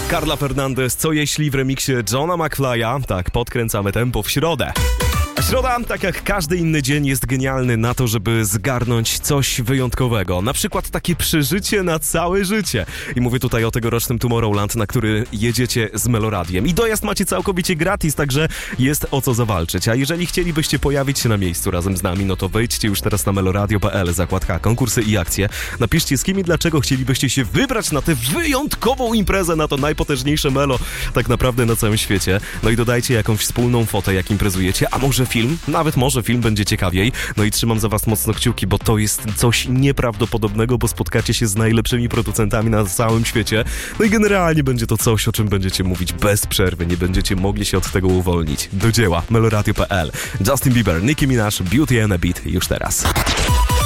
Carla Fernandez, co jeśli w remiksie Johna McFly'a? Tak, podkręcamy tempo w środę. A środa, tak jak każdy inny dzień, jest genialny na to, żeby zgarnąć coś wyjątkowego. Na przykład takie przeżycie na całe życie. I mówię tutaj o tegorocznym Tomorrowland, na który jedziecie z Meloradiem. I dojazd macie całkowicie gratis, także jest o co zawalczyć. A jeżeli chcielibyście pojawić się na miejscu razem z nami, no to wejdźcie już teraz na meloradio.pl, zakładka konkursy i akcje. Napiszcie, z kim i dlaczego chcielibyście się wybrać na tę wyjątkową imprezę, na to najpotężniejsze melo tak naprawdę na całym świecie. No i dodajcie jakąś wspólną fotę, jak imprezujecie, a może film? Nawet może film będzie ciekawiej. No i trzymam za was mocno kciuki, bo to jest coś nieprawdopodobnego, bo spotkacie się z najlepszymi producentami na całym świecie. No i generalnie będzie to coś, o czym będziecie mówić bez przerwy. Nie będziecie mogli się od tego uwolnić. Do dzieła. meloradio.pl. Justin Bieber, Nicki Minaj, Beauty and a Beat już teraz.